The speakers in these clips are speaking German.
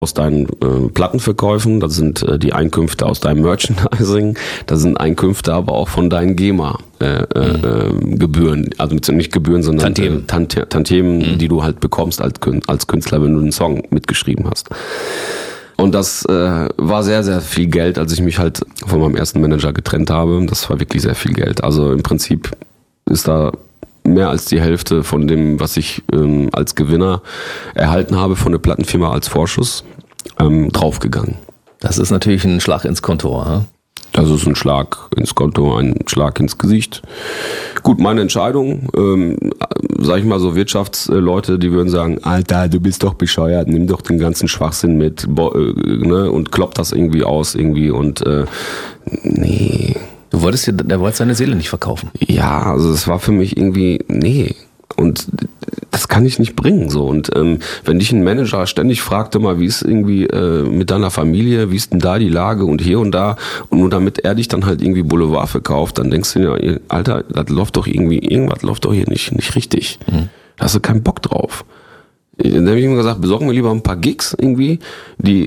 aus deinen Plattenverkäufen, das sind die Einkünfte aus deinem Merchandising, das sind Einkünfte aber auch von deinen GEMA-Gebühren, also nicht Gebühren, sondern Tantiemen, die du halt bekommst als Künstler, wenn du einen Song mitgeschrieben hast. Und das war sehr, sehr viel Geld, als ich mich halt von meinem ersten Manager getrennt habe. Das war wirklich sehr viel Geld. Also im Prinzip ist da mehr als die Hälfte von dem, was ich als Gewinner erhalten habe von der Plattenfirma als Vorschuss, draufgegangen. Das ist natürlich ein Schlag ins Konto, ha? Das ist ein Schlag ins Konto, ein Schlag ins Gesicht. Gut, meine Entscheidung, sag ich mal so Wirtschaftsleute, die würden sagen, Alter, du bist doch bescheuert, nimm doch den ganzen Schwachsinn mit, ne, und klopp das irgendwie aus und nee. Der wollte seine Seele nicht verkaufen. Ja, also es war für mich irgendwie, nee. Und das kann ich nicht bringen, so. Und wenn dich ein Manager ständig fragte mal, wie ist irgendwie mit deiner Familie, wie ist denn da die Lage und hier und da, und nur damit er dich dann halt irgendwie Boulevard verkauft, dann denkst du dir, Alter, das läuft doch irgendwie, irgendwas läuft doch hier nicht richtig. Da hast du keinen Bock drauf. Dann habe ich ihm gesagt, besorgen wir lieber ein paar Gigs irgendwie, die,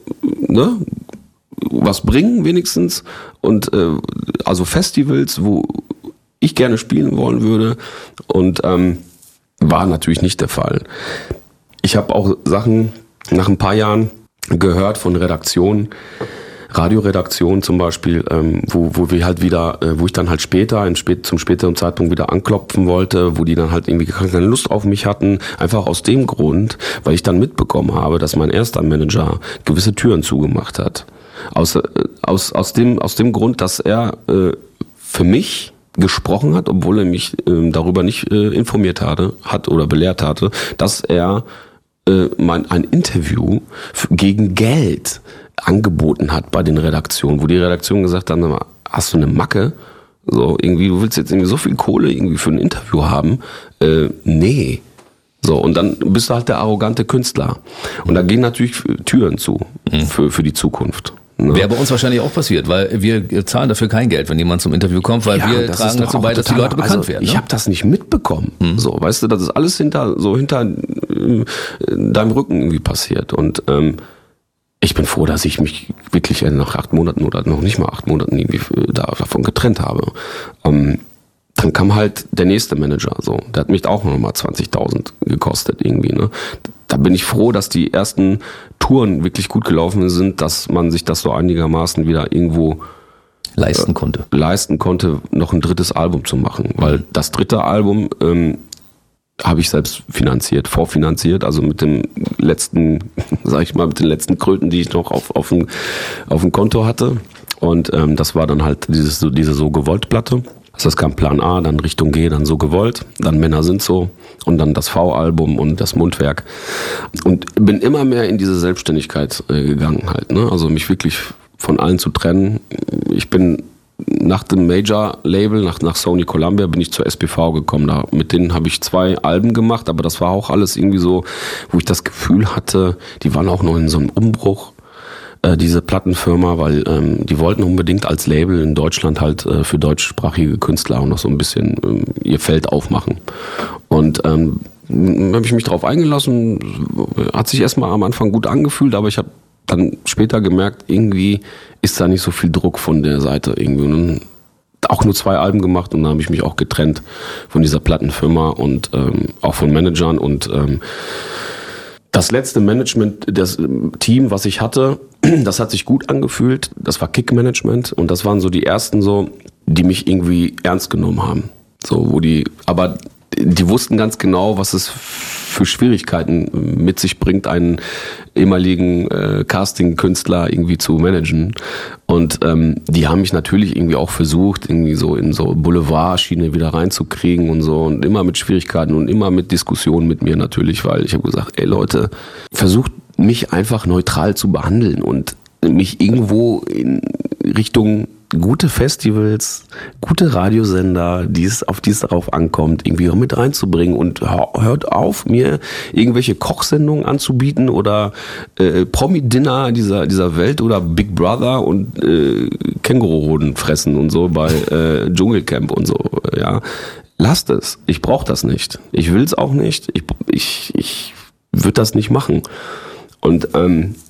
was bringen wenigstens, und also Festivals, wo ich gerne spielen wollen würde, und war natürlich nicht der Fall. Ich habe auch Sachen nach ein paar Jahren gehört von Redaktionen, Radioredaktionen zum Beispiel, wo wir halt wieder, wo ich dann halt zum späteren Zeitpunkt wieder anklopfen wollte, wo die dann halt irgendwie keine Lust auf mich hatten, einfach aus dem Grund, weil ich dann mitbekommen habe, dass mein erster Manager gewisse Türen zugemacht hat. Aus dem Grund, dass er für mich gesprochen hat, obwohl er mich darüber nicht informiert hat oder belehrt hatte, dass er ein Interview gegen Geld angeboten hat bei den Redaktionen, wo die Redaktion gesagt haben, hast du eine Macke? So, irgendwie, du willst jetzt irgendwie so viel Kohle irgendwie für ein Interview haben? Nee. So, und dann bist du halt der arrogante Künstler. Und da gehen natürlich Türen zu für die Zukunft. Ne? Wäre bei uns wahrscheinlich auch passiert, weil wir zahlen dafür kein Geld, wenn jemand zum Interview kommt, weil wir tragen dazu bei, dass die Leute bekannt werden. Ich habe das nicht mitbekommen. So, weißt du, das ist alles hinter deinem Rücken irgendwie passiert. Und ich bin froh, dass ich mich wirklich nach 8 Monaten oder noch nicht mal 8 Monaten irgendwie davon getrennt habe. Dann kam halt der nächste Manager, so. Der hat mich auch nochmal 20.000 gekostet irgendwie, ne. Da bin ich froh, dass die ersten Touren wirklich gut gelaufen sind, dass man sich das so einigermaßen wieder irgendwo leisten konnte, noch ein drittes Album zu machen. Weil das dritte Album habe ich selbst vorfinanziert, also mit dem letzten, sag ich mal, mit den letzten Kröten, die ich noch auf dem Konto hatte. Und das war dann halt diese so gewollt Platte. Das kam Plan A, dann Richtung G, dann so gewollt, dann Männer sind so und dann das V-Album und das Mundwerk. Und bin immer mehr in diese Selbstständigkeit gegangen halt, ne? Also mich wirklich von allen zu trennen. Ich bin nach dem Major-Label, nach Sony Columbia, bin ich zur SPV gekommen. Mit denen habe ich 2 Alben gemacht, aber das war auch alles irgendwie so, wo ich das Gefühl hatte, die waren auch noch in so einem Umbruch. Diese Plattenfirma, weil die wollten unbedingt als Label in Deutschland halt für deutschsprachige Künstler auch noch so ein bisschen ihr Feld aufmachen. Und habe ich mich darauf eingelassen, hat sich erstmal am Anfang gut angefühlt, aber ich habe dann später gemerkt, irgendwie ist da nicht so viel Druck von der Seite irgendwie. Und dann auch nur 2 Alben gemacht und dann habe ich mich auch getrennt von dieser Plattenfirma und auch von Managern und das letzte Management, das Team, was ich hatte, das hat sich gut angefühlt. Das war Kick-Management und das waren so die ersten so, die mich irgendwie ernst genommen haben. So, aber die wussten ganz genau, was es für Schwierigkeiten mit sich bringt, einen ehemaligen Casting-Künstler irgendwie zu managen. Und die haben mich natürlich irgendwie auch versucht, irgendwie so in so Boulevard-Schiene wieder reinzukriegen und so. Und immer mit Schwierigkeiten und immer mit Diskussionen mit mir natürlich, weil ich habe gesagt, ey Leute, versucht mich einfach neutral zu behandeln und mich irgendwo in Richtung gute Festivals, gute Radiosender, auf die es darauf ankommt, irgendwie mit reinzubringen und hört auf, mir irgendwelche Kochsendungen anzubieten oder Promi-Dinner dieser Welt oder Big Brother und Känguruhoden fressen und so bei Dschungelcamp und so, ja. Lasst es. Ich brauche das nicht. Ich will es auch nicht. Ich würde das nicht machen. Und